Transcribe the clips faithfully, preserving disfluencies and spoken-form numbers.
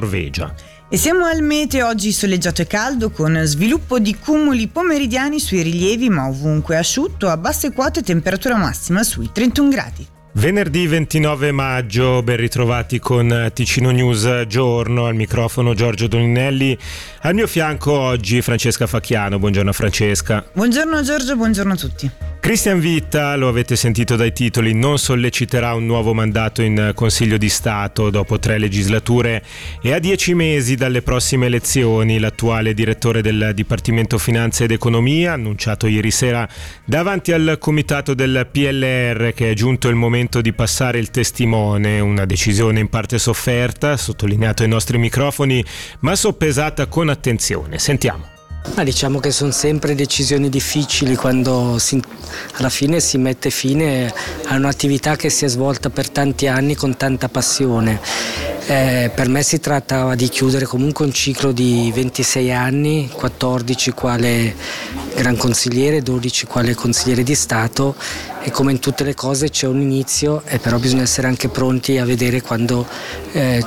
Norvegia. E siamo al meteo, oggi soleggiato e caldo con sviluppo di cumuli pomeridiani sui rilievi, ma ovunque asciutto, a basse quote, temperatura massima sui trentuno gradi. Venerdì ventinove maggio, ben ritrovati con Ticino News Giorno, al microfono Giorgio Doninelli, al mio fianco oggi Francesca Facchiano. Buongiorno Francesca. Buongiorno Giorgio, buongiorno a tutti. Cristian Vitta, lo avete sentito dai titoli, non solleciterà un nuovo mandato in Consiglio di Stato dopo tre legislature e a dieci mesi dalle prossime elezioni. L'attuale direttore del Dipartimento Finanze ed Economia ha annunciato ieri sera davanti al comitato del P L R che è giunto il momento di passare il testimone, una decisione in parte sofferta, sottolineato ai nostri microfoni, ma soppesata con attenzione. Sentiamo. Ma diciamo che sono sempre decisioni difficili quando si, alla fine si mette fine a un'attività che si è svolta per tanti anni con tanta passione. Eh, per me si trattava di chiudere comunque un ciclo di ventisei anni, quattordici quale gran consigliere, dodici quale consigliere di Stato, e come in tutte le cose c'è un inizio, e però bisogna essere anche pronti a vedere quando eh,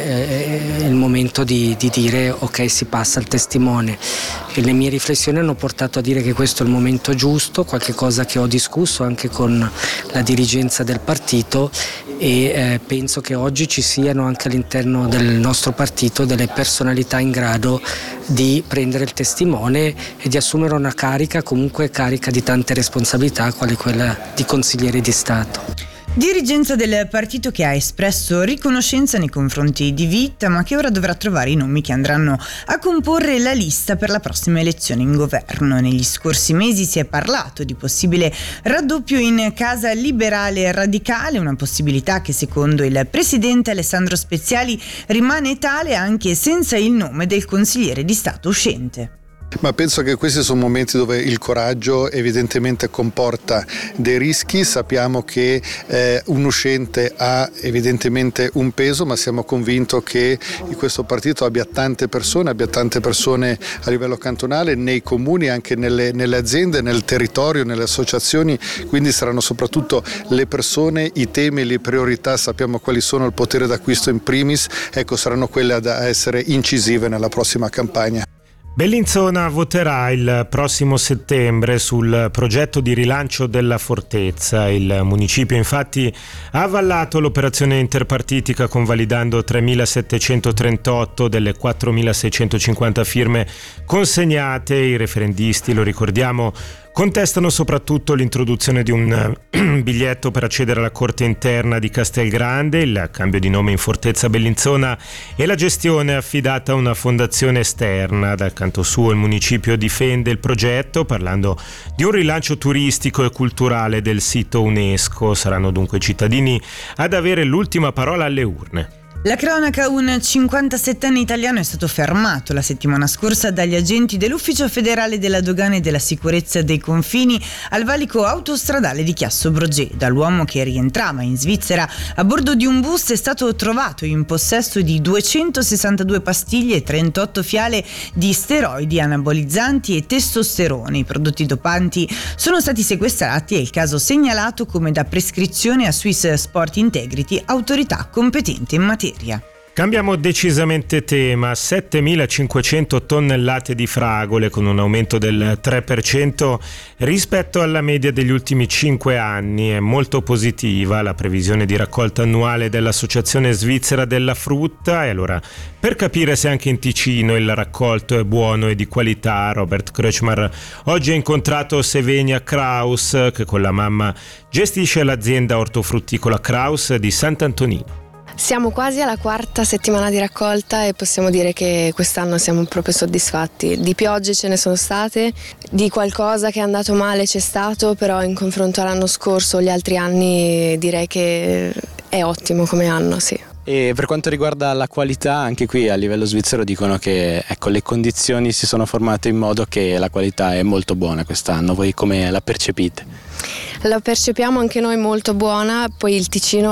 c'è eh, il momento di, di dire ok, si passa al testimone. E le mie riflessioni hanno portato a dire che questo è il momento giusto, qualche cosa che ho discusso anche con la dirigenza del partito, e eh, penso che oggi ci siano anche all'interno del nostro partito delle personalità in grado di prendere il testimone e di assumere una carica, comunque carica di tante responsabilità, quale quella di consigliere di Stato. Dirigenza del partito che ha espresso riconoscenza nei confronti di Vitta, ma che ora dovrà trovare i nomi che andranno a comporre la lista per la prossima elezione in governo. Negli scorsi mesi si è parlato di possibile raddoppio in casa liberale radicale, una possibilità che secondo il presidente Alessandro Speziali rimane tale anche senza il nome del consigliere di Stato uscente. Ma penso che questi sono momenti dove il coraggio evidentemente comporta dei rischi. Sappiamo che eh, un uscente ha evidentemente un peso, ma siamo convinti che questo partito abbia tante persone, abbia tante persone a livello cantonale, nei comuni, anche nelle, nelle aziende, nel territorio, nelle associazioni, quindi saranno soprattutto le persone, i temi, le priorità, sappiamo quali sono, il potere d'acquisto in primis, ecco, saranno quelle ad essere incisive nella prossima campagna. Bellinzona voterà il prossimo settembre sul progetto di rilancio della fortezza. Il municipio infatti ha avallato l'operazione interpartitica convalidando tremilasettecentotrentotto delle quattromilaseicentocinquanta firme consegnate. I referendisti, lo ricordiamo, contestano soprattutto l'introduzione di un biglietto per accedere alla corte interna di Castelgrande, il cambio di nome in Fortezza Bellinzona e la gestione affidata a una fondazione esterna. Dal canto suo il municipio difende il progetto parlando di un rilancio turistico e culturale del sito UNESCO. Saranno dunque i cittadini ad avere l'ultima parola alle urne. La cronaca: un cinquantasettenne italiano è stato fermato la settimana scorsa dagli agenti dell'Ufficio Federale della Dogana e della Sicurezza dei Confini al valico autostradale di Chiasso Brogeda. L'uomo, che rientrava in Svizzera a bordo di un bus, è stato trovato in possesso di duecentosessantadue pastiglie e trentotto fiale di steroidi anabolizzanti e testosterone. I prodotti dopanti sono stati sequestrati e il caso segnalato come da prescrizione a Swiss Sport Integrity, autorità competente in materia. Cambiamo decisamente tema. settemilacinquecento tonnellate di fragole, con un aumento del tre per cento rispetto alla media degli ultimi cinque anni. È molto positiva la previsione di raccolta annuale dell'Associazione Svizzera della Frutta. E allora, per capire se anche in Ticino il raccolto è buono e di qualità, Robert Kreutzmar oggi ha incontrato Sevenia Kraus, che con la mamma gestisce l'azienda ortofrutticola Kraus di Sant'Antonino. Siamo quasi alla quarta settimana di raccolta e possiamo dire che quest'anno siamo proprio soddisfatti. Di piogge ce ne sono state, di qualcosa che è andato male c'è stato, però in confronto all'anno scorso o gli altri anni direi che è ottimo come anno, sì. E per quanto riguarda la qualità, anche qui a livello svizzero dicono che ecco, le condizioni si sono formate in modo che la qualità è molto buona quest'anno. Voi come la percepite? La percepiamo anche noi molto buona, poi il Ticino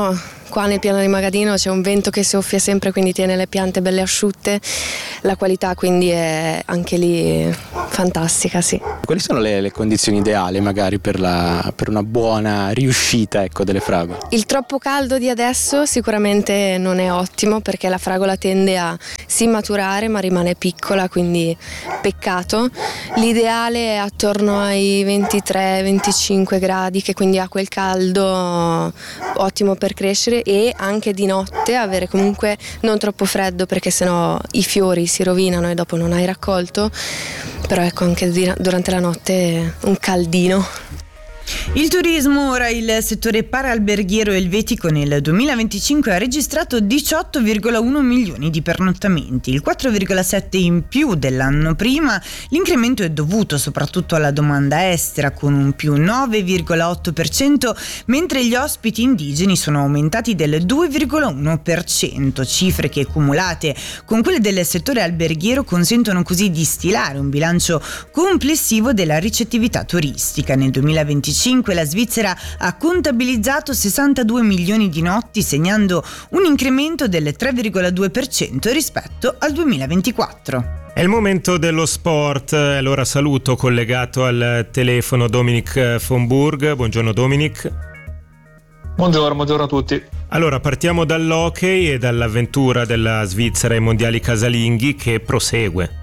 qua nel piano di Magadino c'è un vento che soffia sempre, quindi tiene le piante belle asciutte, la qualità quindi è anche lì fantastica, sì. Quali sono le, le condizioni ideali magari per, la, per una buona riuscita, ecco, delle fragole? Il troppo caldo di adesso sicuramente non è ottimo, perché la fragola tende a sì maturare ma rimane piccola, quindi peccato. L'ideale è attorno ai ventitré venticinque gradi, che quindi ha quel caldo ottimo per crescere, e anche di notte avere comunque non troppo freddo, perché sennò i fiori si rovinano e dopo non hai raccolto. Però ecco, anche durante la notte un caldino. Il turismo, ora il settore paraalberghiero elvetico nel duemilaventicinque ha registrato diciotto virgola uno milioni di pernottamenti, il quattro virgola sette in più dell'anno prima. L'incremento è dovuto soprattutto alla domanda estera, con un più nove virgola otto per cento, mentre gli ospiti indigeni sono aumentati del due virgola uno per cento, cifre che cumulate con quelle del settore alberghiero consentono così di stilare un bilancio complessivo della ricettività turistica. Nel duemilaventicinque la Svizzera ha contabilizzato sessantadue milioni di notti, segnando un incremento del tre virgola due per cento rispetto al duemilaventiquattro. È il momento dello sport, allora saluto collegato al telefono Dominic von Burg. Buongiorno Dominic. Buongiorno, buongiorno a tutti. Allora partiamo dall'hockey e dall'avventura della Svizzera ai mondiali casalinghi che prosegue.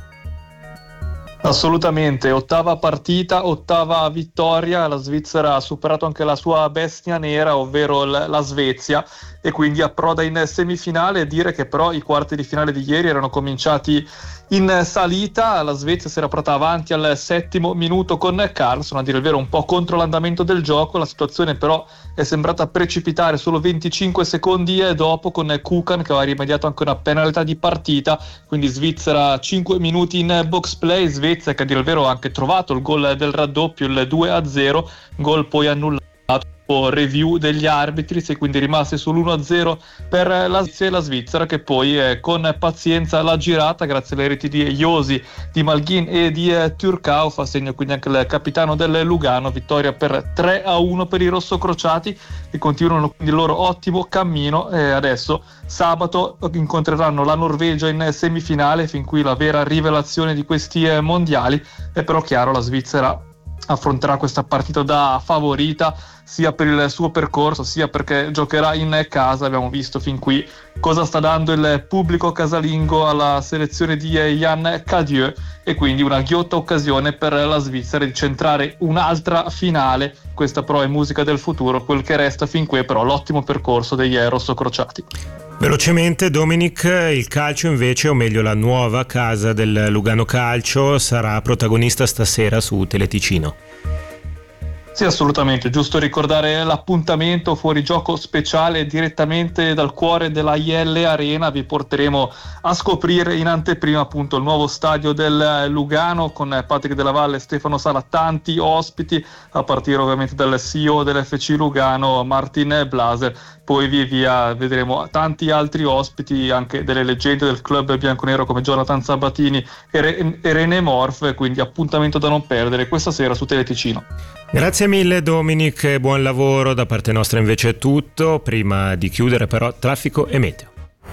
Assolutamente, ottava partita, ottava vittoria, la Svizzera ha superato anche la sua bestia nera, ovvero l- la Svezia, e quindi approda in semifinale. Dire che però i quarti di finale di ieri erano cominciati in salita, la Svezia si era portata avanti al settimo minuto con Carlson, a dire il vero un po' contro l'andamento del gioco. La situazione però è sembrata precipitare solo venticinque secondi dopo, con Kukan che aveva rimediato anche una penalità di partita, quindi Svizzera cinque minuti in box play, Svezia che a dire il vero ha anche trovato il gol del raddoppio, il due a zero, gol poi annullato review degli arbitri, si è quindi rimasti sull'uno a zero per la Svezia, la Svizzera che poi eh, con pazienza l'ha girata grazie alle reti di Josi, di Malghin e di eh, Turcau, fa segno quindi anche il capitano del Lugano. Vittoria per tre a uno per i rossocrociati, che continuano quindi il loro ottimo cammino, e adesso sabato incontreranno la Norvegia in semifinale, fin qui la vera rivelazione di questi eh, mondiali. È però chiaro, la Svizzera affronterà questa partita da favorita, sia per il suo percorso sia perché giocherà in casa. Abbiamo visto fin qui cosa sta dando il pubblico casalingo alla selezione di Yann Cadieux, e quindi una ghiotta occasione per la Svizzera di centrare un'altra finale. Questa però è musica del futuro, quel che resta fin qui è però l'ottimo percorso degli rossocrociati. Velocemente Dominic, il calcio invece, o meglio la nuova casa del Lugano Calcio, sarà protagonista stasera su Teleticino. Sì, assolutamente, giusto ricordare l'appuntamento fuorigioco speciale direttamente dal cuore della I L Arena. Vi porteremo a scoprire in anteprima appunto il nuovo stadio del Lugano, con Patrick Della Valle e Stefano Sala, tanti ospiti, a partire ovviamente dal C E O dell'F C Lugano Martin Blaser. Poi via via vedremo tanti altri ospiti, anche delle leggende del club bianconero come Jonathan Sabatini e, Re- e René Morf, quindi appuntamento da non perdere questa sera su Teleticino. Grazie mille Dominic e buon lavoro, da parte nostra invece è tutto. Prima di chiudere però traffico e meteo.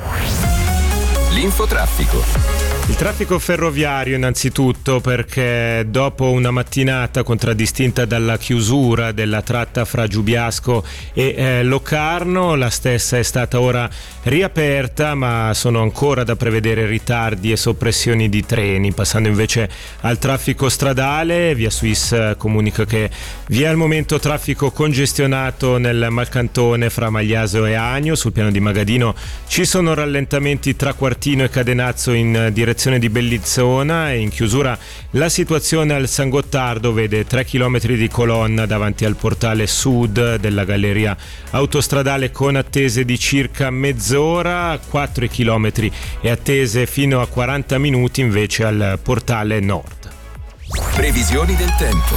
L'infotraffico. Il traffico ferroviario innanzitutto, perché dopo una mattinata contraddistinta dalla chiusura della tratta fra Giubiasco e eh, Locarno, la stessa è stata ora riaperta, ma sono ancora da prevedere ritardi e soppressioni di treni. Passando invece al traffico stradale, Via Suisse comunica che vi è al momento traffico congestionato nel Malcantone fra Magliasio e Agno. Sul piano di Magadino ci sono rallentamenti tra Quartino e Cadenazzo in direzione di Bellinzona, e in chiusura la situazione al San Gottardo vede tre chilometri di colonna davanti al portale sud della galleria autostradale con attese di circa mezz'ora, quattro chilometri e attese fino a quaranta minuti invece al portale nord. Previsioni del tempo.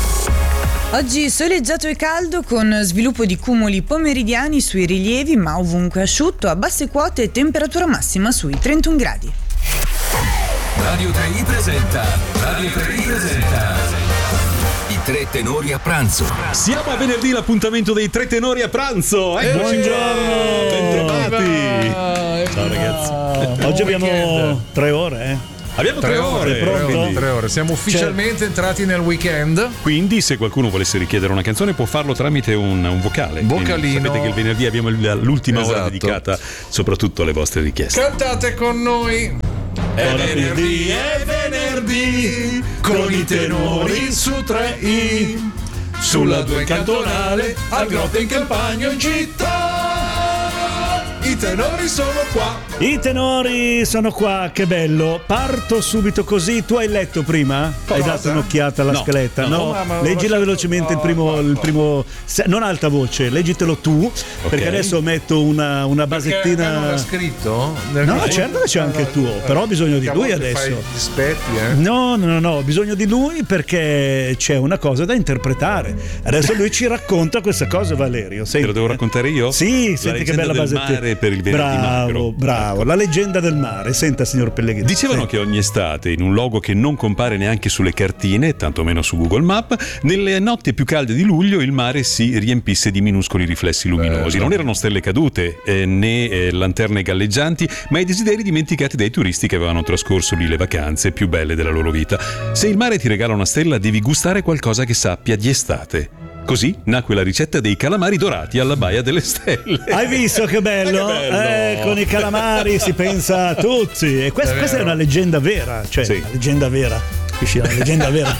Oggi soleggiato e caldo, con sviluppo di cumuli pomeridiani sui rilievi, ma ovunque asciutto, a basse quote e temperatura massima sui trentuno gradi. Radio tre i presenta Radio tre i presenta Tre tenori a pranzo. Siamo a venerdì, l'appuntamento dei tre tenori a pranzo. Eccoci. Buongiorno. Bentrovati. Ciao ragazzi. Oggi abbiamo tre ore, eh? Abbiamo tre, tre ore, ore, pronto? tre ore. Siamo ufficialmente C'è. entrati nel weekend. Quindi, se qualcuno volesse richiedere una canzone, può farlo tramite un, un vocale. Vocalino. Quindi, sapete che il venerdì abbiamo l'ultima esatto. ora dedicata soprattutto alle vostre richieste. Cantate con noi. È venerdì, è venerdì, con i tenori su tre i, sulla due cantonale, al Grotta in Campagna in città. I tenori sono qua. I tenori sono qua, che bello. Parto subito così. Tu hai letto prima? Cosa? Hai dato un'occhiata alla no, scaletta? No, no, no leggila velocemente. No, il primo, no, no. il primo. Non alta voce, leggitelo tu. Okay. Perché adesso metto una, una basettina. Perché non l'ha scritto? No, certo che c'è anche il tuo, però ho bisogno di lui adesso. Fai gli spetti, eh? No, no, no, no, ho bisogno di lui perché c'è una cosa da interpretare. Adesso lui ci racconta questa cosa, Valerio. Senti. Te lo devo raccontare io? Sì, senti che bella basettina. Per il venerdì bravo, magro. bravo, ecco. La leggenda del mare. Senta, signor Pellegrini. Dicevano sì. che ogni estate, in un logo che non compare neanche sulle cartine, tantomeno su Google Map, nelle notti più calde di luglio il mare si riempisse di minuscoli riflessi luminosi. Bello. Non erano stelle cadute eh, né eh, lanterne galleggianti, ma i desideri dimenticati dai turisti che avevano trascorso lì le vacanze più belle della loro vita. Se il mare ti regala una stella, devi gustare qualcosa che sappia di estate. Così nacque la ricetta dei calamari dorati alla Baia delle Stelle. Hai visto che bello? che bello. Eh, con i calamari si pensa a tutti. E questa è, questa è una leggenda vera, cioè sì. una leggenda vera. Una leggenda vera.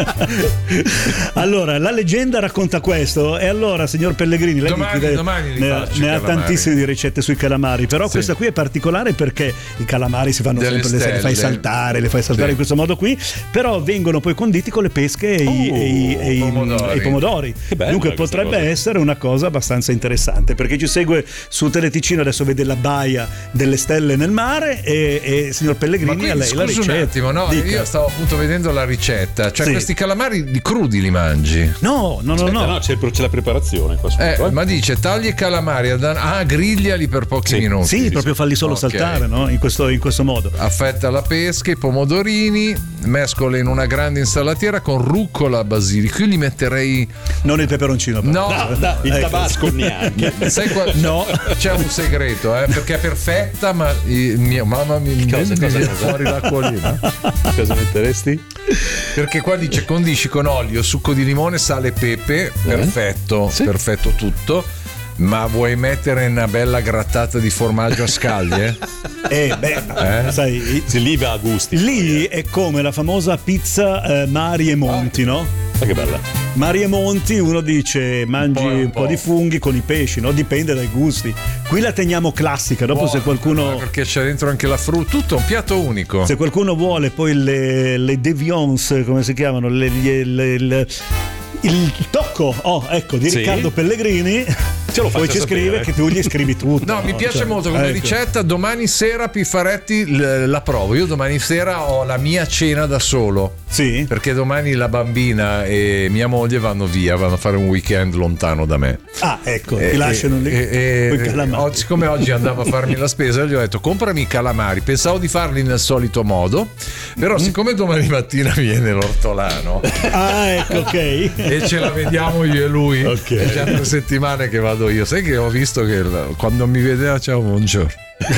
Allora, la leggenda racconta questo. E allora, signor Pellegrini, lei domani, deve, domani ne, ne ha tantissime di ricette sui calamari. Però sì. questa qui è particolare perché i calamari si fanno Delle sempre, le fai saltare, le fai saltare sì. in questo modo qui. Però vengono poi conditi con le pesche e, oh, i, e, i, e, pomodori. e i pomodori. Dunque potrebbe cosa. essere una cosa abbastanza interessante. Perché ci segue su Teleticino, adesso vede la Baia delle Stelle nel mare. E, e signor Pellegrini, quindi, a lei la ricetta. Un attimo, no? Dica. Io stavo appunto vedendo la ricetta, cioè sì. questi calamari di crudi li mangi? No, no, no, no. no c'è, c'è la preparazione qua eh, sotto, eh. Ma dice tagli i calamari, ah, grigliali per pochi sì. minuti. Sì, proprio falli solo okay. saltare, no? In questo, in questo modo. Affetta la pesca, i pomodorini, mescola in una grande insalatiera con rucola, basilico. Io li metterei. Non il peperoncino, no, da, da, il ecco. tabasco neanche. Sai qual... No, c'è un segreto, eh, perché è perfetta, ma il mio mamma mi cosa, cosa, viene fuori l'acquolina. Cosa metteresti? Perché qua dice condisci con olio, succo di limone, sale e pepe, perfetto, sì. perfetto tutto. Ma vuoi mettere una bella grattata di formaggio a scaglie? Eh beh, eh? sai, se lì va a gusti. Lì è come la famosa pizza eh, Mari e Monti, ah, no? Ma che bella. Mari e Monti, uno dice mangi un po', un po'. po' di funghi con i pesci, no? Dipende dai gusti. Qui la teniamo classica, dopo Buono, se qualcuno perché c'è dentro anche la frutta, tutto un piatto unico. Se qualcuno vuole poi le, le deviance, come si chiamano? Le, le, le, le, il tocco, oh ecco, di sì. Riccardo Pellegrini. Ce lo poi ci sapere. Scrive che tu gli scrivi tutto. No, no? mi piace cioè, molto come ecco. ricetta. Domani sera Pifaretti l- la provo. Io domani sera ho la mia cena da solo. Sì. Perché domani la bambina e mia moglie vanno via, vanno a fare un weekend lontano da me. Ah, ecco, e, ti lasciano lì. E, e, oggi, siccome oggi andavo a farmi la spesa, gli ho detto comprami i calamari. Pensavo di farli nel solito modo, però mm. siccome domani mattina viene l'ortolano. Ah, ecco, ok. E ce la vediamo io e lui. Ok. È già tre settimane che vado io. Sai che ho visto che quando mi vedeva ciao buongiorno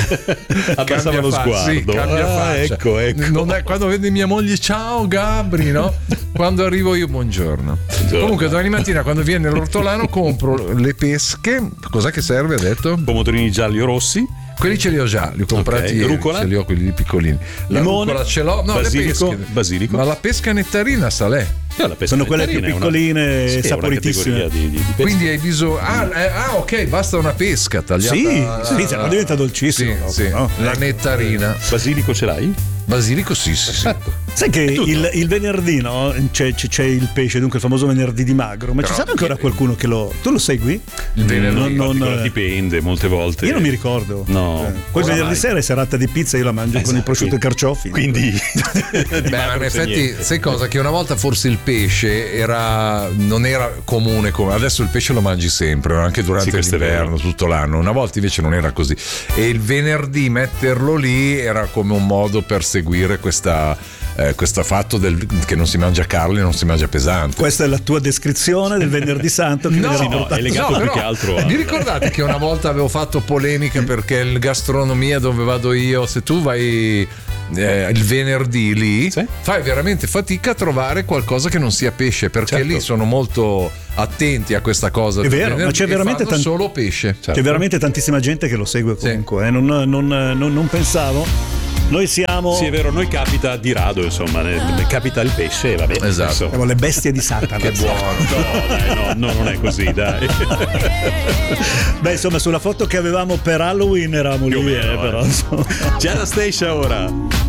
abbassava lo sguardo, sì, cambia ah, faccia. Ecco, ecco. Non è, quando vede mia moglie ciao Gabri, no? Quando arrivo io buongiorno. buongiorno. Comunque domani mattina quando viene l'ortolano compro le pesche. Cos'è che serve, ha detto? Pomodorini gialli o rossi. Quelli ce li ho già, li ho comprati okay. ieri, rucola? Ce li ho quelli piccolini. La limone, rucola ce l'ho, no, basilico, le pesche. basilico. Ma la pesca nettarina sa lei? No, sono quelle più piccoline e saporitissime. Di, di, di Quindi hai bisogno. Ah, eh, ah, ok, basta una pesca tagliata. Sì, sì, no, diventa dolcissimo. Sì, dopo, sì. No? La nettarina. Basilico ce l'hai? Basilico sì, sì, sì. Sai che il, il venerdì, no? C'è, c'è, c'è il pesce, dunque il famoso venerdì di magro. Ma però, ci sa ancora che... qualcuno che lo. Tu lo segui? Il venerdì non, non, dipende, molte volte. Io non mi ricordo. No. Eh. Poi il venerdì sera è serata di pizza, io la mangio esatto, con il prosciutto e carciofi. Quindi. Beh, ma in effetti, sai cosa? Che una volta forse il pesce era non era comune come adesso il pesce lo mangi sempre, anche durante sì, l'inverno, tutto l'anno. Una volta invece non era così. E il venerdì metterlo lì era come un modo per seguire questa eh, questo fatto del, che non si mangia carne, non si mangia pesante. Questa è la tua descrizione del venerdì santo che no, mi no, è legato no, più però, che altro vi ricordate che una volta avevo fatto polemica perché il gastronomia dove vado io, se tu vai eh, il venerdì lì, sì? fai veramente fatica a trovare qualcosa che non sia pesce, perché certo. lì sono molto attenti a questa cosa. È vero, ma c'è veramente tant- solo pesce. Certo. C'è veramente tantissima gente che lo segue comunque, sì. eh? non, non, non, non pensavo. Noi siamo. Sì, è vero, noi capita di rado, insomma, ne, ne capita il pesce, va bene. Esatto. Siamo le bestie di Satana. Che buono. No, dai, no, no, non è così, dai. Beh, insomma, sulla foto che avevamo per Halloween eravamo lì, eh, però. C'è la Station ora.